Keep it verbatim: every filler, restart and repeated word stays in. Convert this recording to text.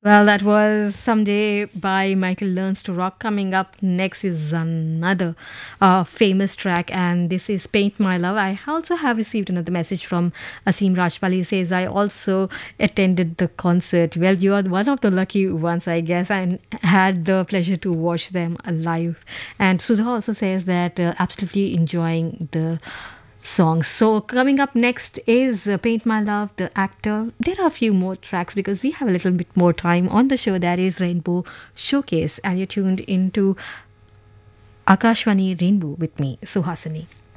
Well, that was Someday by Michael Learns to Rock. Coming up next is another uh, famous track, and this is Paint My Love. I also have received another message from Asim Rajpal. He says, I also attended the concert. Well, you are one of the lucky ones, I guess, and had the pleasure to watch them live. And Sudha also says that uh, absolutely enjoying the songs. So coming up next is uh, Paint My Love, the actor. There are a few more tracks because we have a little bit more time on the show. That is Rainbow Showcase, and you're tuned into Akashwani Rainbow with me, Suhasini.